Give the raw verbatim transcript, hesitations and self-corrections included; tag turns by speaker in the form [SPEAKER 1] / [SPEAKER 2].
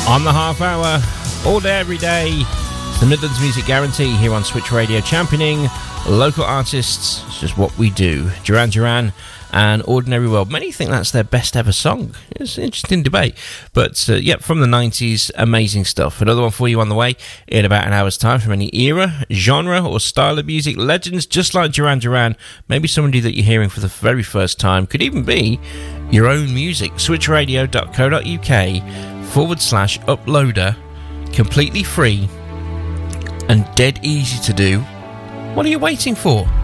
[SPEAKER 1] On the half hour, all day, every day. It's the Midlands Music Guarantee here on Switch Radio, championing local artists. It's just what we do. Duran Duran and Ordinary World. Many think that's their best ever song. It's an interesting debate. But, uh, yep, from the nineties, amazing stuff. Another one for you on the way in about an hour's time from any era, genre, or style of music. Legends just like Duran Duran. Maybe somebody that you're hearing for the very first time. Could even be your own music. switchradio.co.uk forward slash uploader. Completely free and dead easy to do. What are you waiting for?